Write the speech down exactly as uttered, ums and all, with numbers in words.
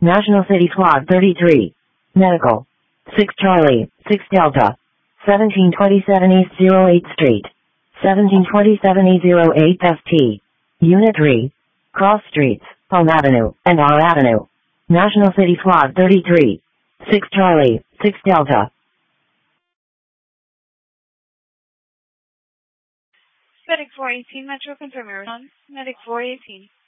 National City Squad thirty-three. Medical. six Charlie, six Delta. seventeen twenty-seven East oh eighth Street. seventeen twenty-seven E oh eight F T. Unit three. Cross Streets, Palm Avenue, and R Avenue. National City Squad thirty-three. six Charlie, six Delta. Medic four eighteen, Metro, confirm your response. Medic four eighteen.